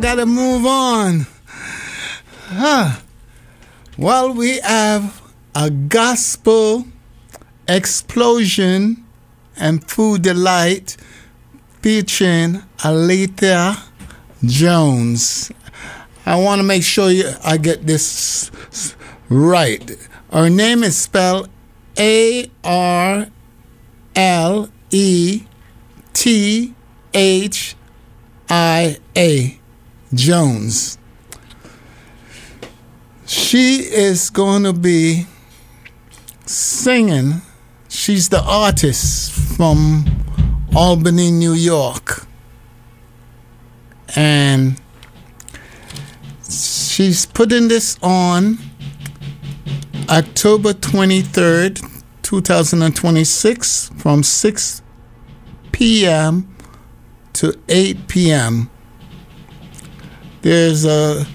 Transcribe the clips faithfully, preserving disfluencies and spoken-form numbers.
gotta move on. Huh. Well, we have a gospel explosion and food delight featuring Alethea Jones. I want to make sure you, I get this right. Her name is spelled A R L E T H I A, Jones. She is going to be singing. She's the artist from Albany, New York. And she's putting this on October twenty-third, twenty twenty-six from six p.m. to eight p.m. There's a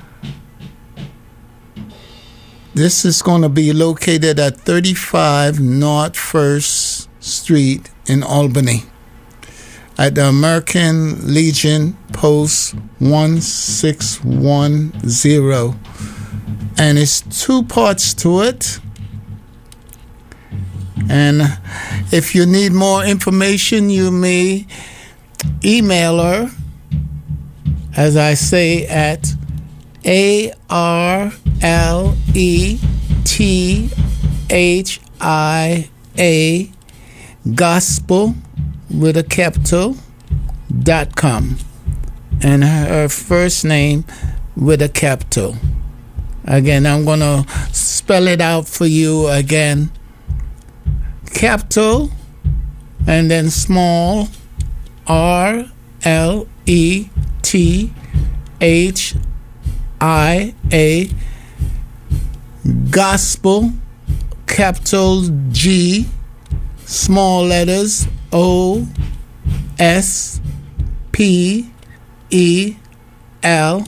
This is going to be located at thirty-five North First Street in Albany at the American Legion Post one six one zero. And it's two parts to it. And if you need more information, you may email her, as I say, at A R L E T H I A gospel with a capital dot com, and her first name with a capital. Again, I'm going to spell it out for you again. Capital and then small R L E T H I A gospel, capital G, small letters O S P E L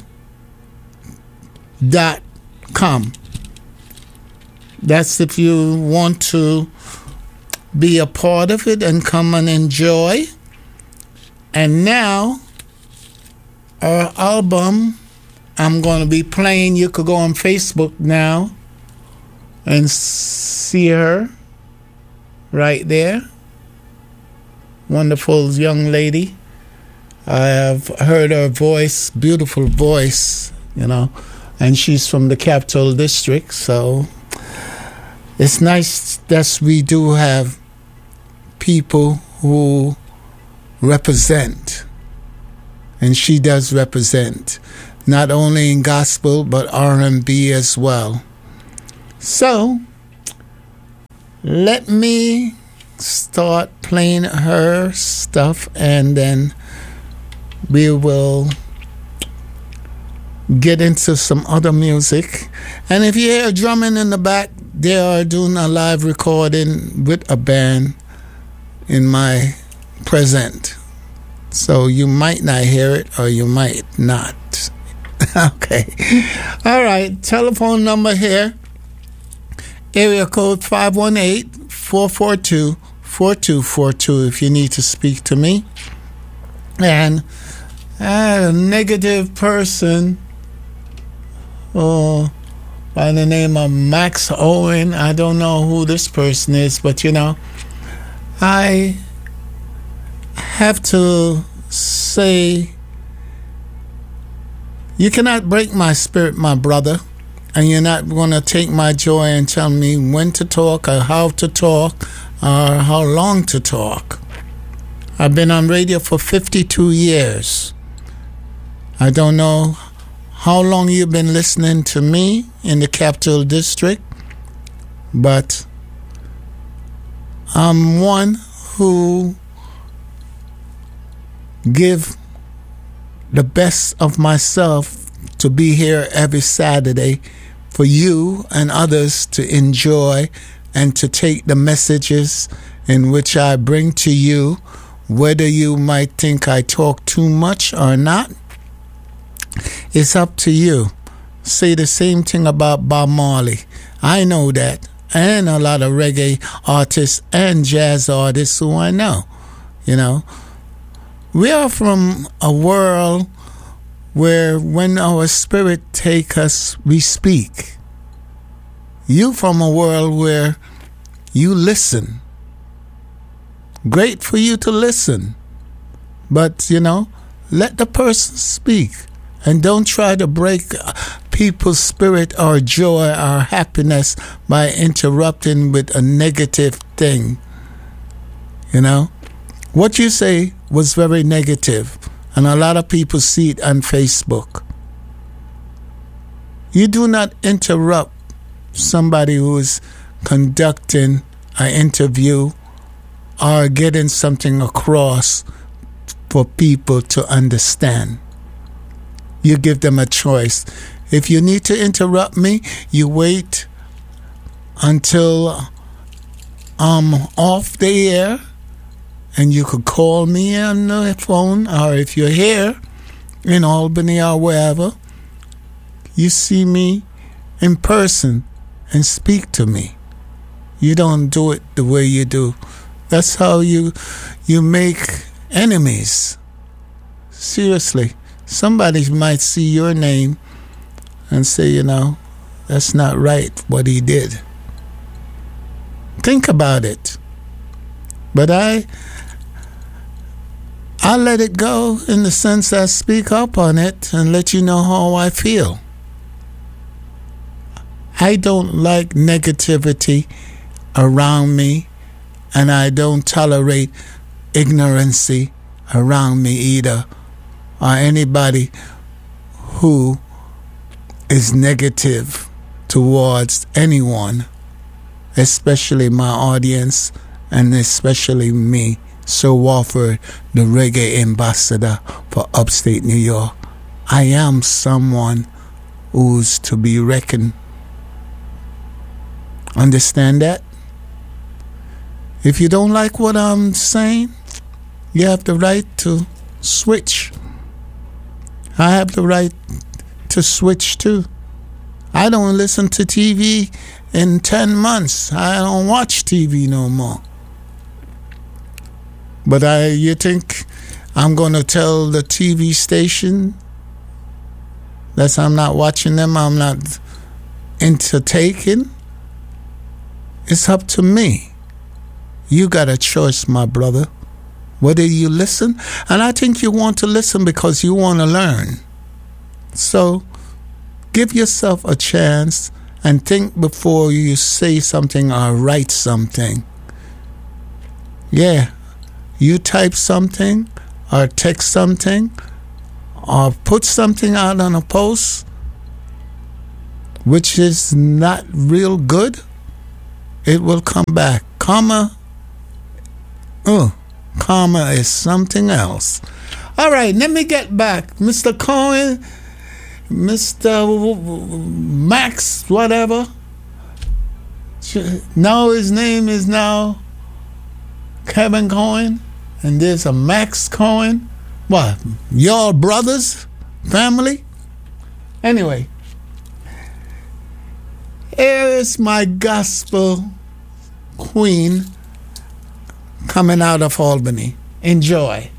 dot com. That's if you want to be a part of it and come and enjoy. And now, our album, I'm going to be playing. You could go on Facebook now and see her right there. Wonderful young lady. I have heard her voice, beautiful voice, you know, and she's from the Capital District, so it's nice that we do have people who represent, and she does represent, not only in gospel but R and B as well. So let me start playing her stuff, and then we will get into some other music. And if you hear drumming in the back, they are doing a live recording with a band in my present. So you might not hear it, or you might not. Okay. All right. Telephone number here. Area code five one eight, four four two, four two four two if you need to speak to me. And a negative person oh, by the name of Max Owen. I don't know who this person is, but you know, I have to say, you cannot break my spirit, my brother, and you're not going to take my joy and tell me when to talk or how to talk or how long to talk. I've been on radio for fifty-two years. I don't know how long you've been listening to me in the Capital District, but I'm one who give the best of myself to be here every Saturday for you and others to enjoy and to take the messages in which I bring to you, whether you might think I talk too much or not. It's up to you. Say the same thing about Bob Marley. I know that. And a lot of reggae artists and jazz artists who I know. You know, we are from a world where when our spirit take us, we speak. You from a world where you listen. Great for you to listen. But, you know, let the person speak. And don't try to break people's spirit or joy or happiness by interrupting with a negative thing. You know? What you say was very negative, and a lot of people see it on Facebook. You do not interrupt somebody who is conducting an interview or getting something across for people to understand. You give them a choice. If you need to interrupt me, you wait until I'm off the air, and you could call me on the phone, or if you're here in Albany or wherever, you see me in person and speak to me. You don't do it the way you do. That's how you you make enemies. Seriously. Somebody might see your name and say, you know, that's not right what he did. Think about it. But I I let it go in the sense I speak up on it and let you know how I feel. I don't like negativity around me, and I don't tolerate ignorancy around me either, or anybody who is negative towards anyone, especially my audience and especially me, Sir Walford, the reggae ambassador for upstate New York. I am someone who's to be reckoned. Understand that? If you don't like what I'm saying, you have the right to switch. I have the right to switch too. I don't listen to T V in ten months. I don't watch T V no more. But I, you think I'm going to tell the T V station that I'm not watching them, I'm not entertaining? It's up to me. You got a choice, my brother. Whether you listen, and I think you want to listen because you want to learn. So give yourself a chance and think before you say something or write something. Yeah, you type something or text something or put something out on a post which is not real good, it will come back. Karma, oh, karma is something else. All right, let me get back. Mister Cohen, Mister Max, whatever. Now his name is now Kevin Cohen, and there's a Max Cohen. What? Y'all brothers? Family? Anyway, here is my gospel queen coming out of Albany. Enjoy.